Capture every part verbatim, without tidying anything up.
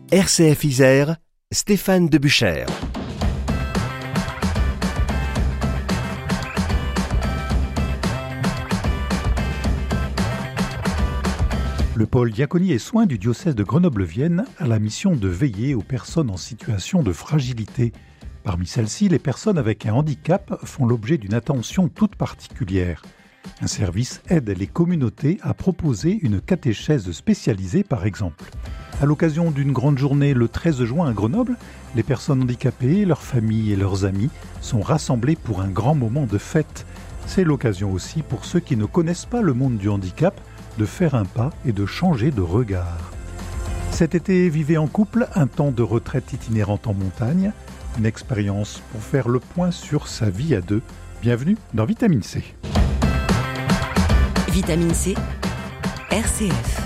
R C F Isère, Stéphane Debuchère. Le pôle diaconie et soins du diocèse de Grenoble-Vienne a la mission de veiller aux personnes en situation de fragilité. Parmi celles-ci, les personnes avec un handicap font l'objet d'une attention toute particulière. Un service aide les communautés à proposer une catéchèse spécialisée, par exemple. À l'occasion d'une grande journée le treize juin à Grenoble, les personnes handicapées, leurs familles et leurs amis sont rassemblés pour un grand moment de fête. C'est l'occasion aussi pour ceux qui ne connaissent pas le monde du handicap de faire un pas et de changer de regard. Cet été, vivez en couple un temps de retraite itinérante en montagne, une expérience pour faire le point sur sa vie à deux. Bienvenue dans Vitamine C. Vitamine C, R C F.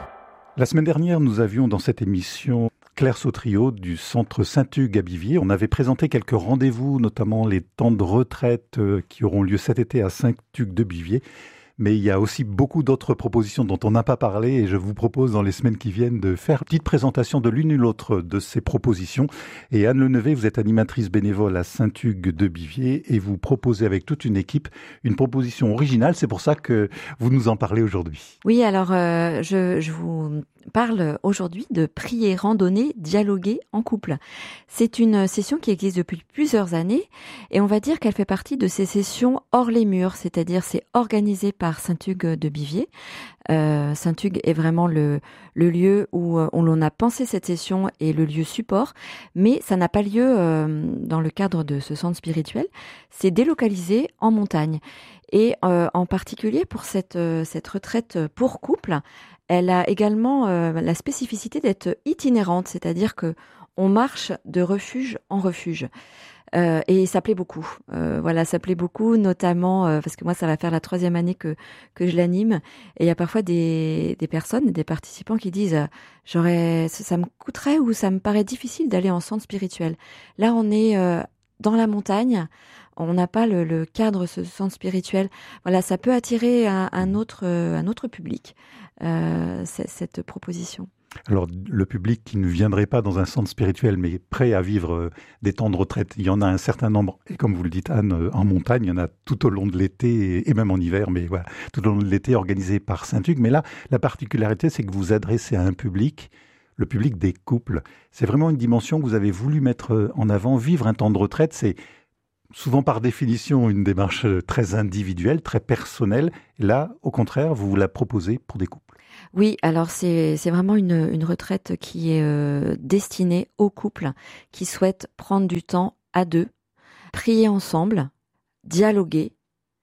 La semaine dernière, nous avions dans cette émission Claire Sautrio du centre Saint-Hugues à Bivier. On avait présenté quelques rendez-vous, notamment les temps de retraite qui auront lieu cet été à Saint-Hugues de Bivier. Mais il y a aussi beaucoup d'autres propositions dont on n'a pas parlé et je vous propose dans les semaines qui viennent de faire une petite présentation de l'une ou l'autre de ces propositions. Et Anne Lenevé, vous êtes animatrice bénévole à Saint-Hugues de Bivier et vous proposez avec toute une équipe une proposition originale. C'est pour ça que vous nous en parlez aujourd'hui. Oui, alors euh, je, je vous parle aujourd'hui de prier, randonner, dialoguer en couple. C'est une session qui existe depuis plusieurs années et on va dire qu'elle fait partie de ces sessions hors les murs, c'est-à-dire c'est organisé par Saint-Hugues de Bivier. Euh, Saint-Hugues est vraiment le, le lieu où on, on a pensé cette session et le lieu support, mais ça n'a pas lieu euh, dans le cadre de ce centre spirituel. C'est délocalisé en montagne. Et euh, en particulier pour cette, euh, cette retraite pour couple, elle a également euh, la spécificité d'être itinérante, c'est-à-dire que on marche de refuge en refuge. Euh, et ça plaît beaucoup. Euh, voilà, ça plaît beaucoup, notamment euh, parce que moi, ça va faire la troisième année que que je l'anime. Et il y a parfois des des personnes, des participants qui disent euh, j'aurais, ça, ça me coûterait ou ça me paraît difficile d'aller en centre spirituel. Là, on est euh, dans la montagne. On n'a pas le, le cadre, ce centre spirituel. Voilà, ça peut attirer un, un autre un autre public. Euh, cette, cette proposition. Alors, le public qui ne viendrait pas dans un centre spirituel, mais prêt à vivre des temps de retraite, il y en a un certain nombre. Et comme vous le dites, Anne, en montagne, il y en a tout au long de l'été, et même en hiver, mais voilà, tout au long de l'été, organisé par Saint-Hugues. Mais là, la particularité, c'est que vous adressez à un public, le public des couples. C'est vraiment une dimension que vous avez voulu mettre en avant. Vivre un temps de retraite, c'est souvent par définition une démarche très individuelle, très personnelle. Et là, au contraire, vous la proposez pour des couples. Oui, alors c'est c'est vraiment une une retraite qui est euh, destinée aux couples qui souhaitent prendre du temps à deux, prier ensemble, dialoguer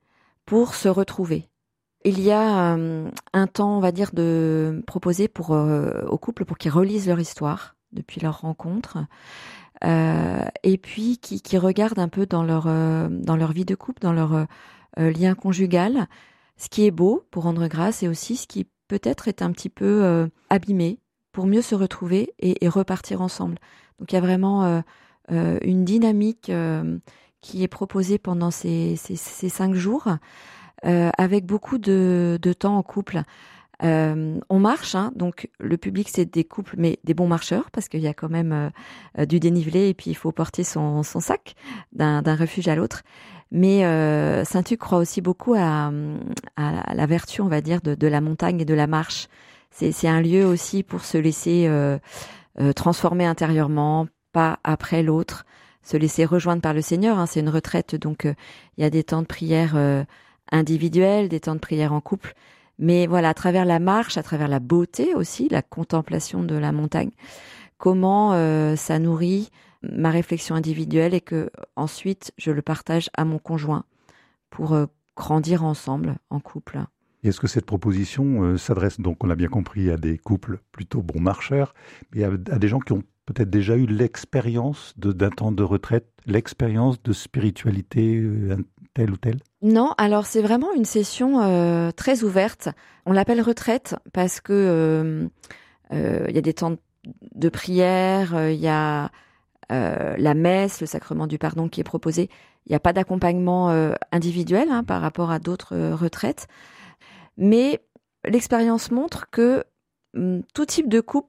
pour se retrouver. Il y a euh, un temps, on va dire, de proposé pour euh, aux couples pour qu'ils relisent leur histoire depuis leur rencontre. Euh, et puis qui, qui regardent un peu dans leur euh, dans leur vie de couple, dans leur euh, lien conjugal, ce qui est beau pour rendre grâce et aussi ce qui peut-être est un petit peu euh, abîmé pour mieux se retrouver et, et repartir ensemble. Donc il y a vraiment euh, euh, une dynamique euh, qui est proposée pendant ces, ces, ces cinq jours euh, avec beaucoup de, de temps en couple. Euh, on marche, hein, donc le public c'est des couples mais des bons marcheurs parce qu'il y a quand même euh, du dénivelé et puis il faut porter son, son sac d'un, d'un refuge à l'autre. Mais euh, Saint-Hugues croit aussi beaucoup à, à la vertu, on va dire, de, de la montagne et de la marche. C'est, c'est un lieu aussi pour se laisser euh, euh, transformer intérieurement, pas après l'autre, se laisser rejoindre par le Seigneur. Hein, c'est une retraite, donc il euh, y a des temps de prière euh, individuels, des temps de prière en couple. Mais voilà, à travers la marche, à travers la beauté aussi, la contemplation de la montagne, comment euh, ça nourrit ma réflexion individuelle et que ensuite je le partage à mon conjoint pour euh, grandir ensemble en couple. Et est-ce que cette proposition euh, s'adresse, donc on l'a bien compris, à des couples plutôt bons marcheurs, mais à, à des gens qui ont peut-être déjà eu l'expérience de, d'un temps de retraite, l'expérience de spiritualité euh, telle ou telle ? Non, alors c'est vraiment une session euh, très ouverte. On l'appelle retraite parce que euh, euh, y a des temps de prière, il euh, y a Euh, la messe, le sacrement du pardon qui est proposé. Il n'y a pas d'accompagnement euh, individuel hein, par rapport à d'autres euh, retraites. Mais l'expérience montre que hum, tout type de couple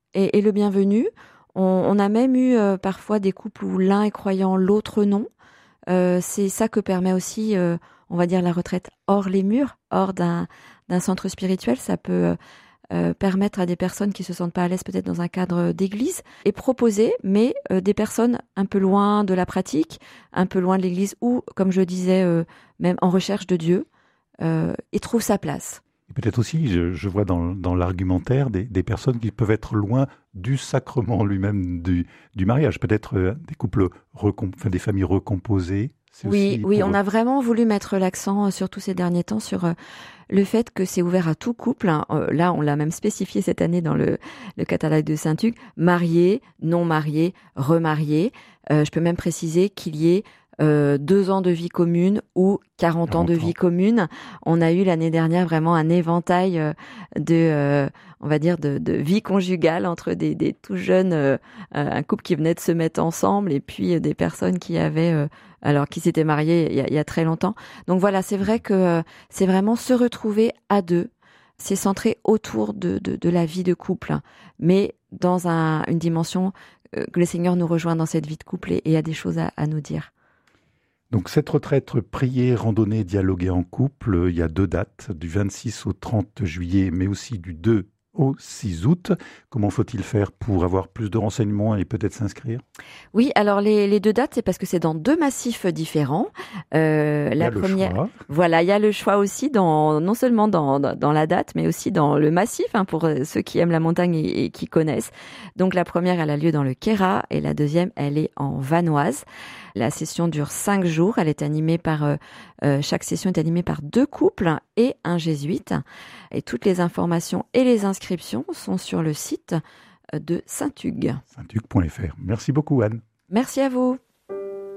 est, est le bienvenu. On, on a même eu euh, parfois des couples où l'un est croyant, l'autre non. Euh, c'est ça que permet aussi, euh, on va dire, la retraite hors les murs, hors d'un, d'un centre spirituel. Ça peut euh, permettre à des personnes qui se sentent pas à l'aise peut-être dans un cadre d'église et proposer, mais euh, des personnes un peu loin de la pratique, un peu loin de l'église ou, comme je disais, euh, même en recherche de Dieu, euh, et trouvent sa place. Et peut-être aussi, je, je vois dans, dans l'argumentaire des, des personnes qui peuvent être loin du sacrement lui-même du, du mariage. Peut-être euh, des couples, recom- enfin, des familles recomposées. C'est Oui, oui, pour... on a vraiment voulu mettre l'accent, surtout ces derniers temps, sur euh, le fait que c'est ouvert à tout couple. Hein. Euh, là, on l'a même spécifié cette année dans le, le catalogue de Saint-Hugues. Mariés, non mariés, remariés. Euh, je peux même préciser qu'il y ait Euh, deux ans de vie commune ou quarante ans de vie commune. On a eu l'année dernière vraiment un éventail euh, de, euh, on va dire, de, de vie conjugale entre des, des tout jeunes, euh, un couple qui venait de se mettre ensemble et puis euh, des personnes qui avaient, euh, alors qui s'étaient mariées il y, a, il y a très longtemps. Donc voilà, c'est vrai que euh, c'est vraiment se retrouver à deux. C'est centré autour de, de, de la vie de couple, hein, mais dans un, une dimension euh, que le Seigneur nous rejoint dans cette vie de couple et, et a des choses à, à nous dire. Donc cette retraite prier, randonnée, dialoguer en couple, il y a deux dates, du vingt-six au trente juillet, mais aussi du deux au six août. Comment faut-il faire pour avoir plus de renseignements et peut-être s'inscrire ? Oui, alors les, les deux dates, c'est parce que c'est dans deux massifs différents. Euh, il y la a le première, choix. Voilà, il y a le choix aussi dans non seulement dans, dans, dans la date, mais aussi dans le massif, hein, pour ceux qui aiment la montagne et, et qui connaissent. Donc la première, elle a lieu dans le Queyras et la deuxième, elle est en Vanoise. La session dure cinq jours. Elle est animée par euh, euh, chaque session est animée par deux couples et un jésuite. Et toutes les informations et les inscriptions sont sur le site de Saint-Hugues. saint hugues point f r. Merci beaucoup Anne. Merci à vous.